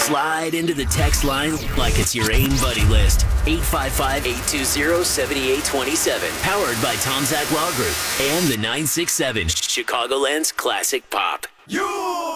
Slide into the text line like it's your AIM buddy list. 855-820-7827. Powered by Tom Zach Law Group and the 967 Chicagoland's Classic Pop. You